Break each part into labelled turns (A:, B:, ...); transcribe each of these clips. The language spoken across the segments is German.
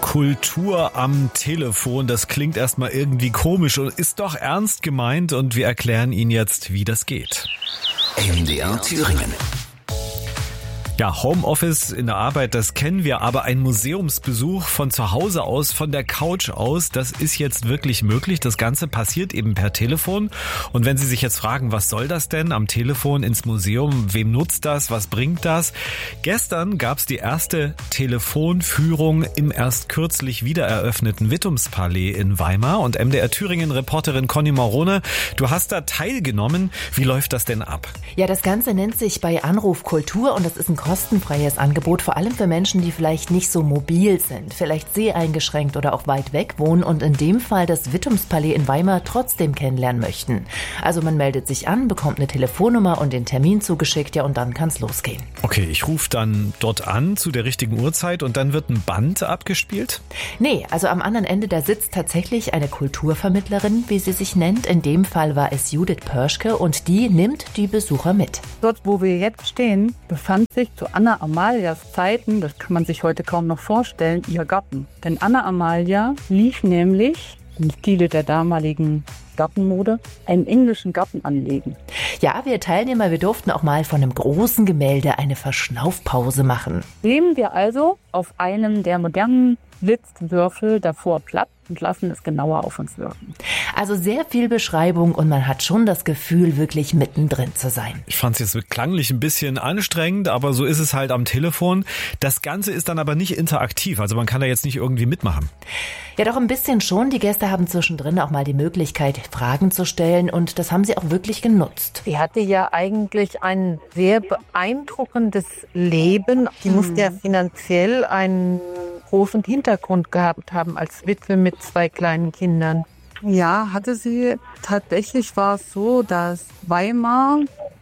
A: Kultur am Telefon, das klingt erstmal irgendwie komisch und ist doch ernst gemeint und wir erklären Ihnen jetzt, wie das geht.
B: MDR Thüringen.
A: Ja, Homeoffice in der Arbeit, das kennen wir, aber ein Museumsbesuch von zu Hause aus, von der Couch aus, das ist jetzt wirklich möglich. Das Ganze passiert eben per Telefon. Und wenn Sie sich jetzt fragen, was soll das denn am Telefon ins Museum? Wem nutzt das? Was bringt das? Gestern gab es die erste Telefonführung im erst kürzlich wiedereröffneten Wittumspalais in Weimar. Und MDR Thüringen-Reporterin Conny Marone, du hast da teilgenommen. Wie läuft das denn ab?
C: Ja, das Ganze nennt sich bei Anruf Kultur und das ist ein kostenfreies Angebot, vor allem für Menschen, die vielleicht nicht so mobil sind, vielleicht seheingeschränkt oder auch weit weg wohnen und in dem Fall das Wittumspalais in Weimar trotzdem kennenlernen möchten. Also man meldet sich an, bekommt eine Telefonnummer und den Termin zugeschickt, ja, und dann kann's losgehen.
A: Okay, ich rufe dann dort an zu der richtigen Uhrzeit und dann wird ein Band abgespielt?
C: Nee, also am anderen Ende, da sitzt tatsächlich eine Kulturvermittlerin, wie sie sich nennt. In dem Fall war es Judith Pörschke und die nimmt die Besucher mit.
D: Dort, wo wir jetzt stehen, befand sich zu Anna Amalias Zeiten, das kann man sich heute kaum noch vorstellen, ihr Garten. Denn Anna Amalia lief nämlich im Stile der damaligen Gartenmode einen englischen Garten anlegen.
C: Ja, wir Teilnehmer, wir durften auch mal von einem großen Gemälde eine Verschnaufpause machen.
D: Nehmen wir also auf einem der modernen Blitzwürfel davor Platz und lassen es genauer auf uns wirken.
C: Also sehr viel Beschreibung und man hat schon das Gefühl, wirklich mittendrin zu sein.
A: Ich fand es jetzt klanglich ein bisschen anstrengend, aber so ist es halt am Telefon. Das Ganze ist dann aber nicht interaktiv, also man kann da jetzt nicht irgendwie mitmachen.
C: Ja, doch ein bisschen schon. Die Gäste haben zwischendrin auch mal die Möglichkeit, Fragen zu stellen und das haben sie auch wirklich genutzt.
E: Sie hatte ja eigentlich ein sehr beeindruckendes Leben. Die musste ja finanziell einen großen Hintergrund gehabt haben als Witwe mit 2 kleinen Kindern.
D: Ja, hatte sie. Tatsächlich war es so, dass Weimar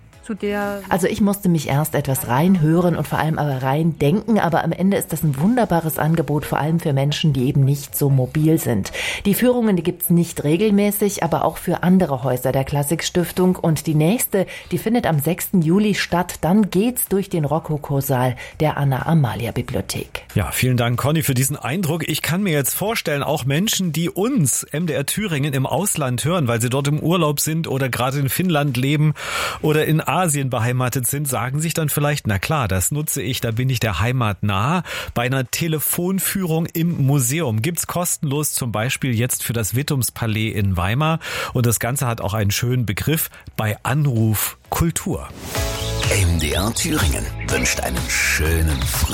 C: Also ich musste mich erst etwas reinhören und vor allem aber reindenken, aber am Ende ist das ein wunderbares Angebot, vor allem für Menschen, die eben nicht so mobil sind. Die Führungen, die gibt's nicht regelmäßig, aber auch für andere Häuser der Klassikstiftung und die nächste, die findet am 6. Juli statt. Dann geht's durch den Rokoko-Saal der Anna-Amalia-Bibliothek.
A: Ja, vielen Dank, Conny, für diesen Eindruck. Ich kann mir jetzt vorstellen, auch Menschen, die uns, MDR Thüringen, im Ausland hören, weil sie dort im Urlaub sind oder gerade in Finnland leben oder in Asien beheimatet sind, sagen sich dann vielleicht, na klar, das nutze ich, da bin ich der Heimat nah. Bei einer Telefonführung im Museum gibt's kostenlos zum Beispiel jetzt für das Wittumspalais in Weimar und das Ganze hat auch einen schönen Begriff bei Anruf Kultur.
B: MDR Thüringen wünscht einen schönen Frühling.